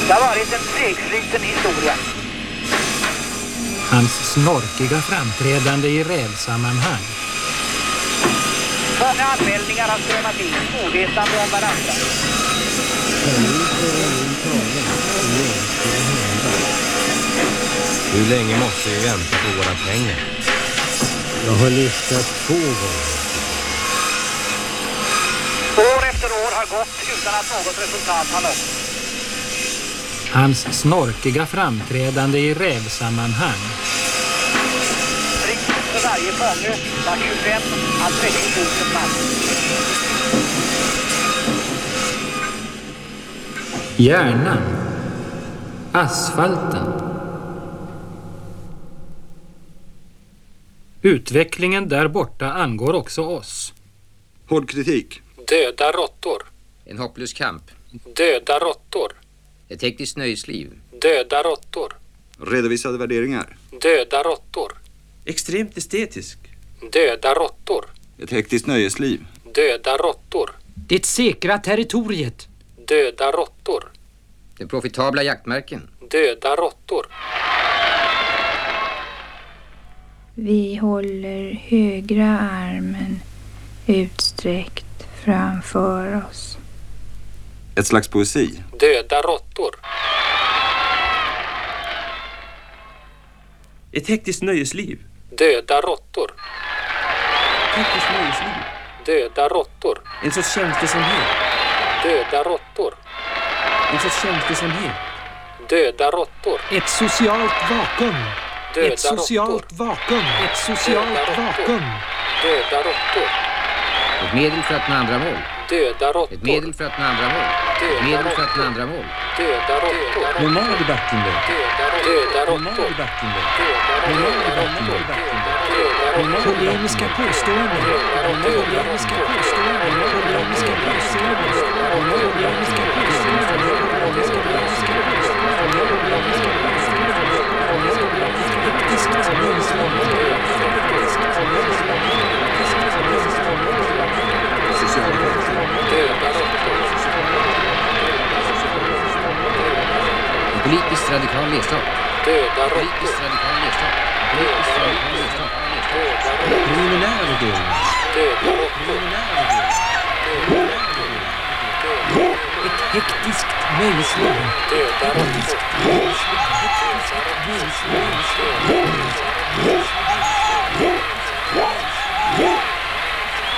Det har varit en segsliten historia. Hans snorkiga framträdande i rävsammanhang. Många anmälningar har strömmat in, ovetande om varandra. Hur länge måste vi vänta på våra pengar? Jag har listat 2 gånger. År efter år har gått utan att något resultat har nått. Hans snorkiga framträdande i rävsammanhang. Rikt för varje fånge var 25 à 30 000 man. Hjärnan. Asfalten. Utvecklingen där borta angår också oss. Hård kritik. Döda råttor. En hopplös kamp. Döda råttor. Ett hektiskt nöjesliv. Döda råttor. Redovisade värderingar. Döda råttor. Extremt estetisk. Döda råttor. Ett hektiskt nöjesliv. Döda råttor. Det säkra territoriet. Döda råttor. Den profitabla jaktmarken. Döda råttor. Vi håller högra armen utsträckt framför oss. Ett slags poesi. Döda råttor. Ett hektiskt nöjesliv. Döda råttor. Hektiskt nöjesliv. Döda råttor. En sorts känslosamhet. Döda råttor. En sorts känslosamhet. Döda råttor. Ett socialt vakuum. Döda Ett socialt vakuum. Ett socialt vakuum. Döda råttor. Ett medel för att nå andra mål. Döda råttor. Ett medel för att nå andra mål. Ett medel för att nå andra mål. Döda råttor. Normal i Backenberg. Döda Normal råttor. i Backenberg. Döda Polemiska påståenden. Polemiska påståenden. Polemiska påståenden. Polemiska En politiskt radikal ledstat. Döda Politiskt råttor. radikal ledstat. Politiskt radikal ledstat. Preliminära värderingar. Döda råttor. Ett hektiskt nöjesliv. Döda råttor.